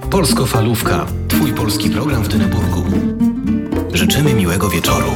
Polsko-Falówka. Twój polski program w Dyneburgu. Życzymy miłego wieczoru.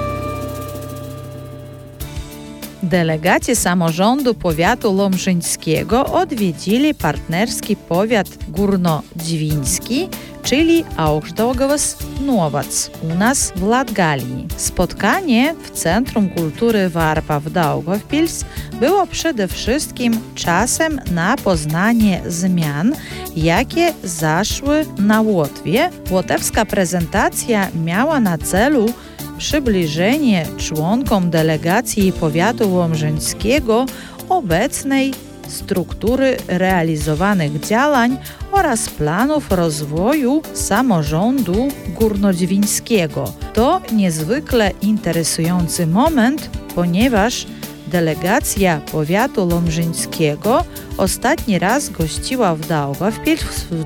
Delegaci samorządu powiatu łomżyńskiego odwiedzili partnerski powiat górnodźwiński, czyli Augšdaugavas Novac, u nas w Latgalii. Spotkanie w Centrum Kultury Varpa w Daugavpils było przede wszystkim czasem na poznanie zmian, jakie zaszły na Łotwie. Łotewska prezentacja miała na celu przybliżenie członkom delegacji powiatu łomżyńskiego obecnej struktury realizowanych działań oraz planów rozwoju samorządu górnodźwińskiego. To niezwykle interesujący moment, ponieważ delegacja powiatu łomżyńskiego ostatni raz gościła w Daugavpils w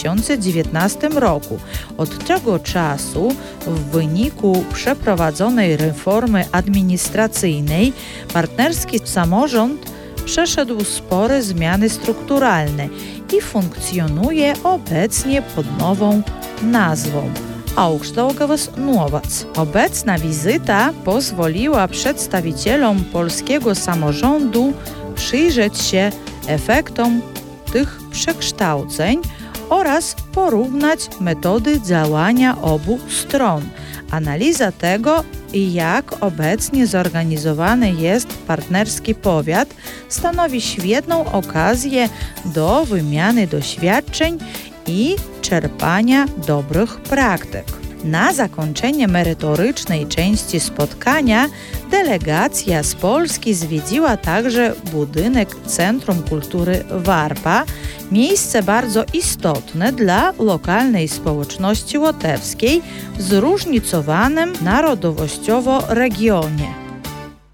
2019 roku. Od tego czasu w wyniku przeprowadzonej reformy administracyjnej partnerski samorząd przeszedł spore zmiany strukturalne i funkcjonuje obecnie pod nową nazwą Augšdaugavas Novac. Obecna wizyta pozwoliła przedstawicielom polskiego samorządu przyjrzeć się efektom tych przekształceń oraz porównać metody działania obu stron. Analiza tego, jak obecnie zorganizowany jest partnerski powiat, stanowi świetną okazję do wymiany doświadczeń i czerpania dobrych praktyk. Na zakończenie merytorycznej części spotkania delegacja z Polski zwiedziła także budynek Centrum Kultury Varpa, miejsce bardzo istotne dla lokalnej społeczności łotewskiej w zróżnicowanym narodowościowo regionie.